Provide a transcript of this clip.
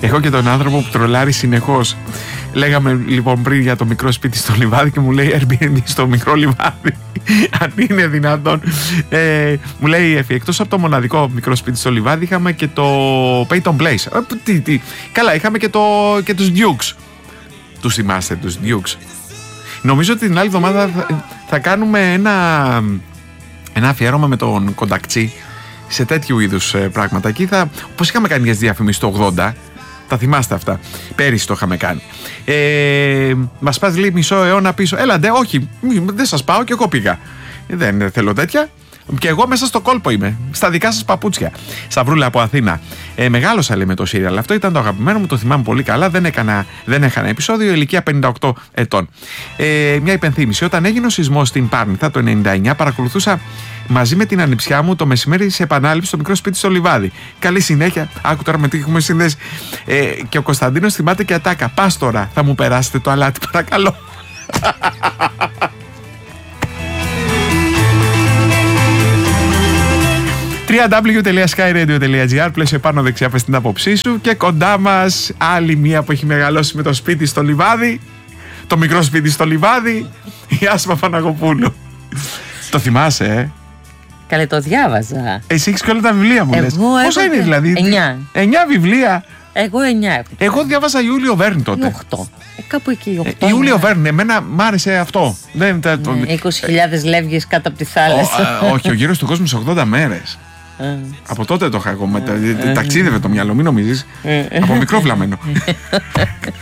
Έχω και τον άνθρωπο που τρολάρει συνεχώς. Λέγαμε λοιπόν πριν για το μικρό σπίτι στο λιβάδι και μου λέει Airbnb στο μικρό λιβάδι. Αν είναι δυνατόν. Μου λέει η Εφη, εκτός από το μοναδικό μικρό σπίτι στο λιβάδι, είχαμε και το Peyton Place. Καλά, είχαμε και τους Dukes. Τους θυμάστε τους Dukes? Νομίζω ότι την άλλη εβδομάδα θα κάνουμε ένα αφιέρωμα με τον Κοντακτσί σε τέτοιου είδους πράγματα. Εκεί όπως είχαμε κάνει για τις διαφημίσεις το 80. Τα θυμάστε αυτά? Πέρυσι το είχαμε κάνει. Μας πας λέει μισό αιώνα πίσω. Έλαντε, όχι, δεν σας πάω, και εγώ πήγα. Δεν θέλω τέτοια. Και εγώ μέσα στο κόλπο είμαι, στα δικά σας παπούτσια. Σαβρούλα από Αθήνα. Μεγάλωσα λέει με το σύριαλ. Αυτό ήταν το αγαπημένο μου, το θυμάμαι πολύ καλά. Δεν έκανα επεισόδιο, ηλικία 58 ετών. Μια υπενθύμηση. Όταν έγινε ο σεισμός στην Πάρνηθα το 99, παρακολουθούσα μαζί με την ανιψιά μου το μεσημέρι σε επανάληψη στο μικρό σπίτι στο λιβάδι. Καλή συνέχεια. Άκου τώρα με τι έχουμε συνδέσει. Και ο Κωνσταντίνος θυμάται και ατάκα. Πας τώρα, θα μου περάσετε το αλάτι, παρακαλώ. www.skyradio.gr. Πλαίσιο πάνω δεξιά, πες την άποψή σου. Και κοντά μας άλλη μία που έχει μεγαλώσει με το σπίτι στο λιβάδι, το μικρό σπίτι στο λιβάδι, η Άση Παπαναγοπούλου. Το θυμάσαι? Καλέ, το διάβαζα. Εσύ έχεις και όλα τα βιβλία μου, λες. Πόσα είναι δηλαδή? 9 βιβλία. Εγώ 9 έχω. Εγώ διάβαζα Ιούλιο Βέρν τότε. 8. Κάπου εκεί 8. Ιούλιο Βέρν, εμένα μ' άρεσε αυτό. 20.000 λεύγες κάτω από τη θάλασσα. Όχι, ο γύρος του κόσμου σε 80 μέρες. Από τότε το είχα εγώ. Ταξίδευε το μυαλό, μην νομίζεις. Από μικρό βλαμμένο.